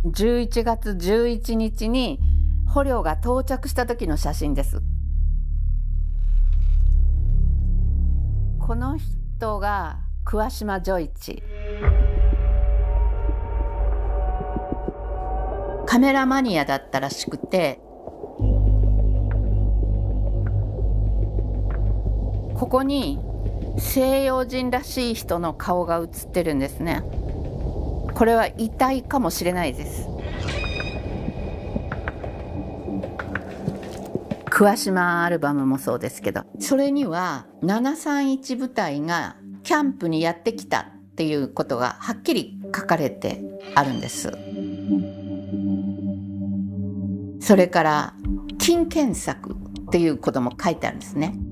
11月11日に捕虜が到着した時の写真です。この人が桑島ジョイチ。カメラマニアだったらしくて、ここに西洋人らしい人の顔が写ってるんですね。これは遺体かもしれないです。桑島アルバムもそうですけど、それには731部隊がキャンプにやってきたっていうことがはっきり書かれてあるんです。それから金検索っていうことも書いてあるんですね。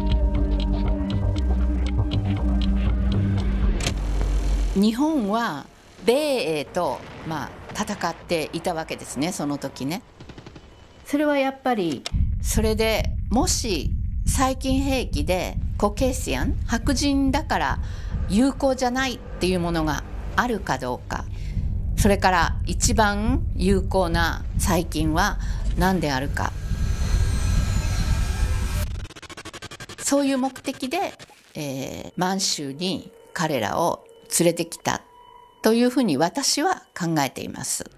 日本は米英と戦っていたわけですね、その時ね。それはやっぱりそれでもし細菌兵器でコケーシアン、白人だから有効じゃないっていうものがあるかどうか、それから一番有効な細菌は何であるか、そういう目的で、満州に彼らを連れてきたというふうに私は考えています。